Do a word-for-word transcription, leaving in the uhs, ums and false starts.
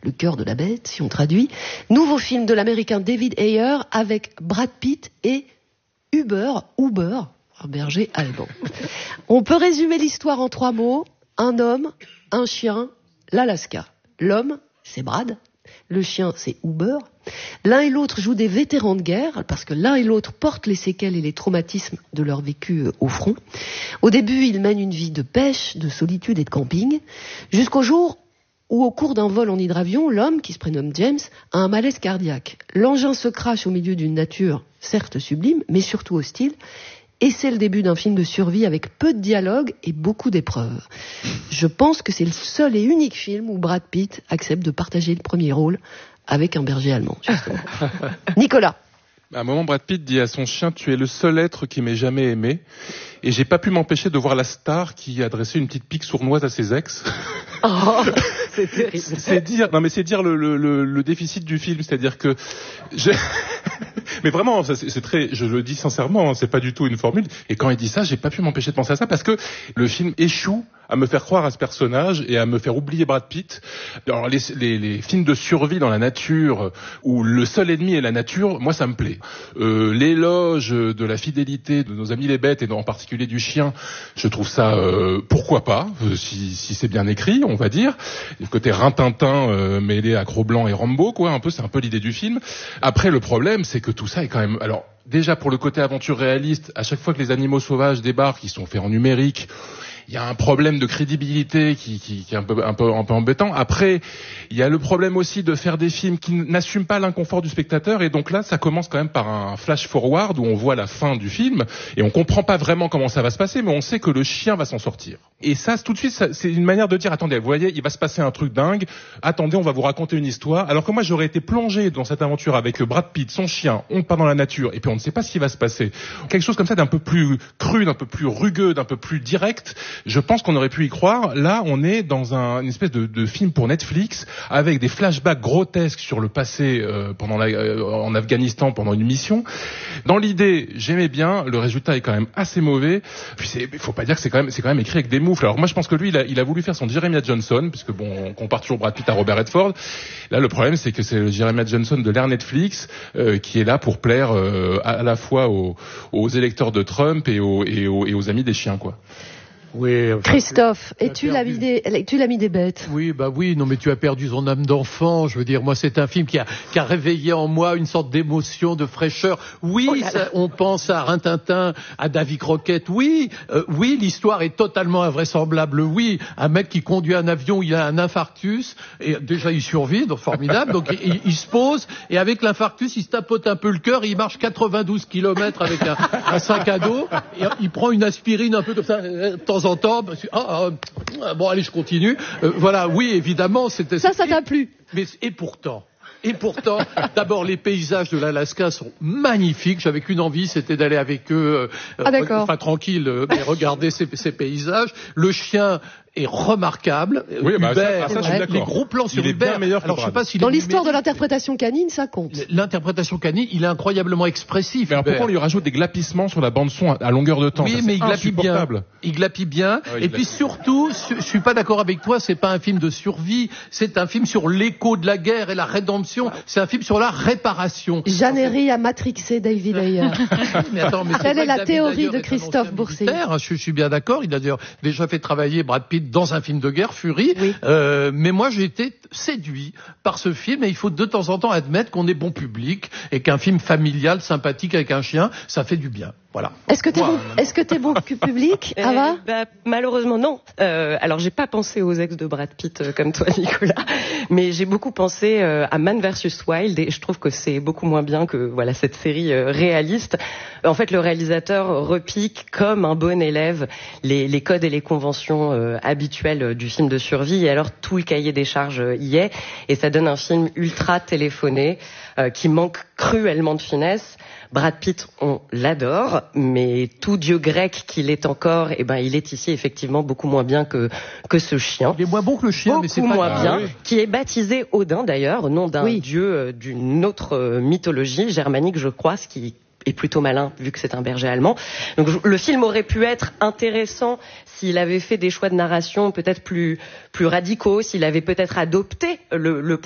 Le cœur de la bête, si on traduit. Nouveau film de l'américain David Ayer avec Brad Pitt et Uber, Uber, un berger allemand. On peut résumer l'histoire en trois mots. Un homme, un chien, l'Alaska. L'homme, c'est Brad. Le chien, c'est Uber. L'un et l'autre jouent des vétérans de guerre, parce que l'un et l'autre portent les séquelles et les traumatismes de leur vécu au front. Au début, ils mènent une vie de pêche, de solitude et de camping, jusqu'au jour où, au cours d'un vol en hydravion, l'homme, qui se prénomme James, a un malaise cardiaque. L'engin se crache au milieu d'une nature, certes sublime, mais surtout hostile, et c'est le début d'un film de survie avec peu de dialogue et beaucoup d'épreuves. Je pense que c'est le seul et unique film où Brad Pitt accepte de partager le premier rôle avec un berger allemand, justement. Nicolas. À un moment, Brad Pitt dit à son chien « Tu es le seul être qui m'ait jamais aimé ». Et j'ai pas pu m'empêcher de voir la star qui adressait une petite pique sournoise à ses ex. Oh, c'est terrible. C'est dire, non mais c'est dire le, le, le, le déficit du film, c'est-à-dire que j'ai... Mais vraiment, ça, c'est, c'est très, je le dis sincèrement, hein, c'est pas du tout une formule. Et quand il dit ça, j'ai pas pu m'empêcher de penser à ça parce que le film échoue à me faire croire à ce personnage et à me faire oublier Brad Pitt. Alors les, les, les films de survie dans la nature où le seul ennemi est la nature, moi ça me plaît. Euh, l'éloge de la fidélité de nos amis les bêtes et en particulier du chien, je trouve ça euh, pourquoi pas, euh, si, si c'est bien écrit, on va dire. Le côté rintintin euh, mêlé à Cro-Blanc et Rambo, quoi, un peu, c'est un peu l'idée du film. Après le problème, c'est que tout ça est quand même, alors déjà pour le côté aventure réaliste, à chaque fois que les animaux sauvages débarquent, ils sont faits en numérique. Il y a un problème de crédibilité qui, qui, qui est un peu, un peu, un peu embêtant. Après, il y a le problème aussi de faire des films qui n'assument pas l'inconfort du spectateur. Et donc là, ça commence quand même par un flash forward où on voit la fin du film et on comprend pas vraiment comment ça va se passer, mais on sait que le chien va s'en sortir. Et ça, tout de suite, ça, c'est une manière de dire, attendez, vous voyez, il va se passer un truc dingue. Attendez, on va vous raconter une histoire. Alors que moi, j'aurais été plongé dans cette aventure avec Brad Pitt, son chien, on part dans la nature et puis on ne sait pas ce qui va se passer. Quelque chose comme ça d'un peu plus cru, d'un peu plus rugueux, d'un peu plus direct. Je pense qu'on aurait pu y croire. Là, on est dans un, une espèce de, de film pour Netflix avec des flashbacks grotesques sur le passé euh, pendant la, euh, en Afghanistan pendant une mission. Dans l'idée, j'aimais bien. Le résultat est quand même assez mauvais. Puis c'est, il faut pas dire que c'est quand même, c'est quand même écrit avec des moufles. Alors moi, je pense que lui, il a, il a voulu faire son Jeremiah Johnson, puisque bon, on compare toujours Brad Pitt à Robert Redford. Là, le problème, c'est que c'est le Jeremiah Johnson de l'ère Netflix euh, qui est là pour plaire euh, à, à la fois aux, aux électeurs de Trump et aux, et aux, et aux amis des chiens, quoi. Oui, enfin, Christophe, es-tu l'ami des, es-tu l'ami des bêtes? Oui, bah oui, non mais tu as perdu son âme d'enfant, je veux dire, moi c'est un film qui a, qui a réveillé en moi une sorte d'émotion, de fraîcheur. Oui, oh là là. Ça, on pense à Rintintin, à Davy Crockett, oui, euh, oui, l'histoire est totalement invraisemblable, oui, un mec qui conduit un avion, il a un infarctus, et déjà il survit, donc formidable, donc il, il se pose, et avec l'infarctus, il se tapote un peu le cœur, il marche quatre-vingt-douze kilomètres avec un, un sac à dos, et il prend une aspirine un peu comme ça, de temps en temps, ah, ah, bon allez je continue, euh, voilà, oui évidemment c'était... Ça, ça t'a plu? Mais, et pourtant... Et pourtant, d'abord, les paysages de l'Alaska sont magnifiques. J'avais qu'une envie, c'était d'aller avec eux, euh, ah, d'accord. enfin tranquille, euh, mais regarder ces, ces paysages. Le chien est remarquable. Oui, bah, Hubert, ça, ça, je suis d'accord. les gros plans sur il est Hubert. Bien meilleur que Alors, je sais pas s'il Dans est l'histoire numérique, de l'interprétation canine, ça compte. L'interprétation canine, il est incroyablement expressif. Mais alors, pourquoi on lui rajoute des glapissements sur la bande son à, à longueur de temps? Oui, ça, mais il glapit bien. Il glapit bien. Ah, il et glapit. puis surtout, je suis pas d'accord avec toi. C'est pas un film de survie. C'est un film sur l'écho de la guerre et la rédemption. C'est un film sur la réparation. Jeanne Herry a matrixé David Ayer. Mais attends, mais Quelle c'est est la David théorie Ayer de est un Christophe ancien Bourseiller? militaire, je, je suis bien d'accord. Il a d'ailleurs déjà fait travailler Brad Pitt dans un film de guerre, Fury. Oui. Euh, mais moi, j'ai été séduit par ce film. Et il faut de temps en temps admettre qu'on est bon public et qu'un film familial, sympathique avec un chien, ça fait du bien. Voilà. Est-ce que t'es Moi, bon, est-ce que t'es bon public, Ava? Euh, bah, malheureusement non. Euh, alors j'ai pas pensé aux ex de Brad Pitt euh, comme toi Nicolas, mais j'ai beaucoup pensé euh, à Man versus Wild et je trouve que c'est beaucoup moins bien que voilà cette série euh, réaliste. En fait, le réalisateur repique comme un bon élève les, les codes et les conventions euh, habituelles du film de survie et alors tout le cahier des charges euh, y est et ça donne un film ultra téléphoné euh, qui manque cruellement de finesse. Brad Pitt, on l'adore, mais tout dieu grec qu'il est encore, eh ben, il est ici effectivement beaucoup moins bien que, que ce chien. Il est moins bon que le chien, beaucoup mais c'est pas moins grave. bien, Ah, oui. qui est baptisé Odin d'ailleurs, nom d'un Oui. dieu euh, d'une autre euh, mythologie germanique, je crois, ce qui est plutôt malin vu que c'est un berger allemand. Donc le film aurait pu être intéressant s'il avait fait des choix de narration peut-être plus plus radicaux, s'il avait peut-être adopté le, le